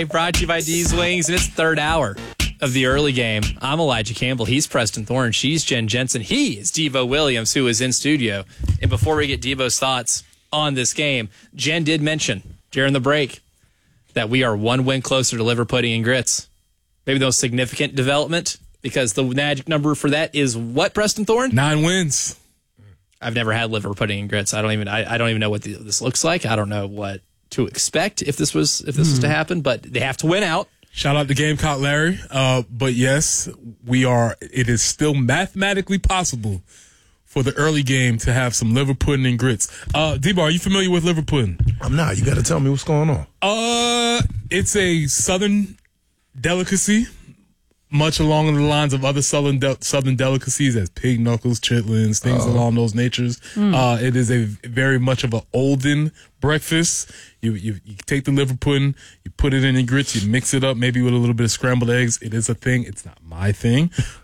Brought to you by D's Wings, and it's third hour of the early game. I'm Elijah Campbell. He's Preston Thorne. She's Jen Jensen. He is Devo Williams, who is in studio. And before we get Devo's thoughts on this game, Jen did mention during the break that we are one win closer to liver pudding and grits. Maybe the most significant development, because the magic number for that is what, Preston Thorne? 9 wins. I've never had liver pudding and grits. I don't even know what this looks like. I don't know what to expect if this was to happen, but they have to win out. Shout out to Gamecock Larry. But yes, it is still mathematically possible for the early game to have some liver pudding and grits. D-Bar, are you familiar with liver pudding? I'm not. You got to tell me what's going on. It's a southern delicacy, much along the lines of other southern delicacies as pig knuckles, chitlins, things along those natures. It is a very much of an olden breakfast. You take the liver pudding, you put it in the grits, you mix it up maybe with a little bit of scrambled eggs. It is a thing. It's not my thing,